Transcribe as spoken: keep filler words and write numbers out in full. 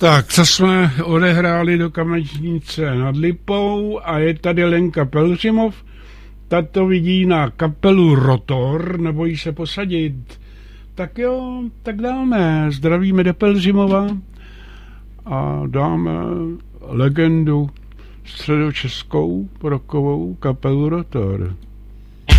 Tak, co jsme odehráli do Kamečnice nad Lipou a je tady Lenka Pelhřimov. Tato vidí na kapelu Rotor, nebojí se posadit. Tak jo, tak dáme. Zdravíme do Pelhřimova a dáme legendu středočeskou rockovou kapelu Rotor.